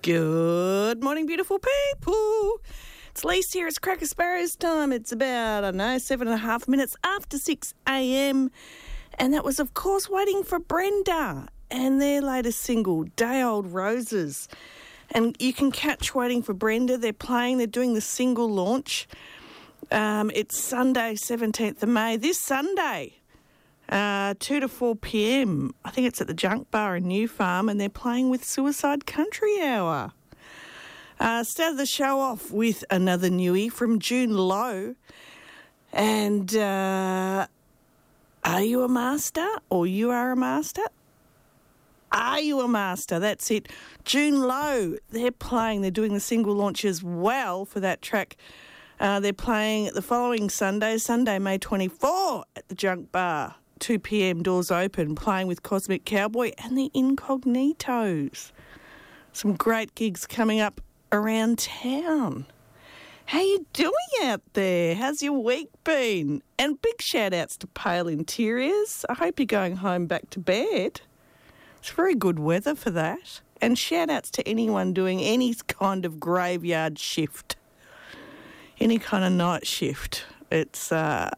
Good morning, beautiful people. It's Lise here. It's Cracker Sparrows time. It's about, 7.5 minutes after 6 a.m. And that was, of course, Waiting for Brenda and their latest single, Day Old Roses. And you can catch Waiting for Brenda. They're doing the single launch. It's Sunday, 17th of May. This Sunday, 2 to 4 p.m. I think it's at the Junk Bar in New Farm, and they're playing with Suicide Country Hour. Started the show off with another newie from June Lowe. And are you a master or you are a master? Are you a master? That's it. June Lowe, they're doing the single launch as well for that track. They're playing the following Sunday, May 24 at the Junk Bar. 2 p.m, doors open, playing with Cosmic Cowboy and the Incognitos. Some great gigs coming up around town. How you doing out there? How's your week been? And big shout-outs to Pale Interiors. I hope you're going home back to bed. It's very good weather for that. And shout-outs to anyone doing any kind of graveyard shift, any kind of night shift. It's hard.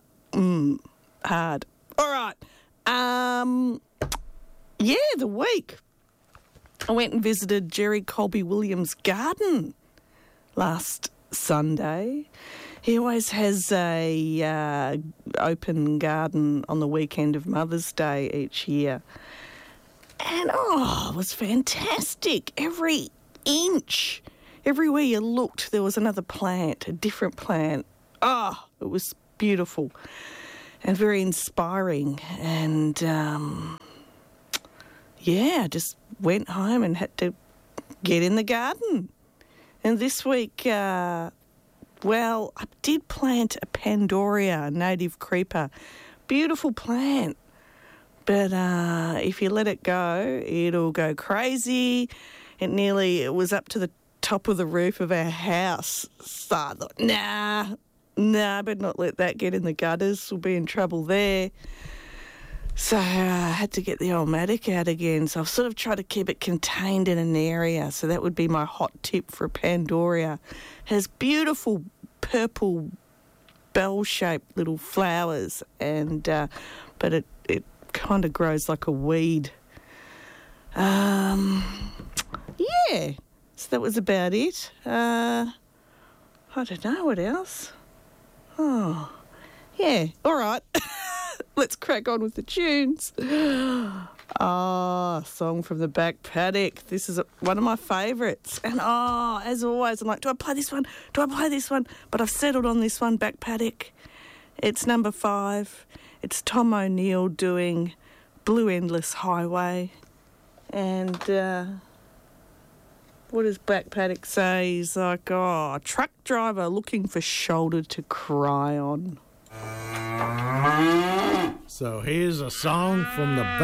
All right. The week. I went and visited Jerry Colby Williams' garden last Sunday. He always has a open garden on the weekend of Mother's Day each year. And, it was fantastic. Every inch, everywhere you looked, there was another plant, a different plant. It was beautiful and very inspiring. And, I just went home and had to get in the garden. And this week, I did plant a Pandoria, a native creeper. Beautiful plant. But if you let it go, it'll go crazy. It was up to the top of the roof of our house. So I thought, I better not let that get in the gutters. We'll be in trouble there. So I had to get the old Matic out again. So I've sort of tried to keep it contained in an area. So that would be my hot tip for a Pandoria. It has beautiful purple bell-shaped little flowers, and but it kind of grows like a weed. So that was about it. I don't know what else. All right. Let's crack on with the tunes. Song from the Back Paddock. This is one of my favourites. And, as always, I'm like, do I play this one? Do I play this one? But I've settled on this one, Back Paddock. It's number 5. It's Tom O'Neill doing Blue Endless Highway. And what does Back Paddock say? He's like, truck driver looking for shoulder to cry on. So here's a song from the